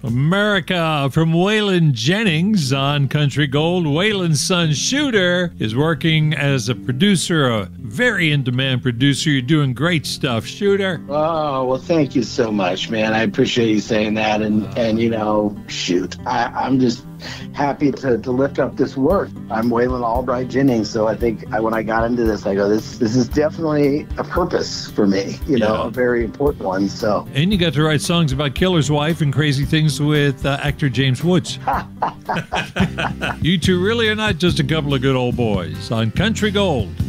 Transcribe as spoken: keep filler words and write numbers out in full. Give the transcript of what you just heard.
America from Waylon Jennings on Country Gold. Waylon's son, Shooter, is working as a producer, a very in-demand producer. You're doing great stuff, Shooter. Oh, well, thank you so much, man. I appreciate you saying that. And, and you know, shoot, I, I'm just happy to, to lift up this work. I'm Waylon Albright Jennings, so I think I, when I got into this, I go, this this is definitely a purpose for me, you Yeah. know, a very important one. So, And you got to write songs about Killer's Wife and crazy things with uh, actor James Woods. You two really are not just a couple of good old boys on Country Gold.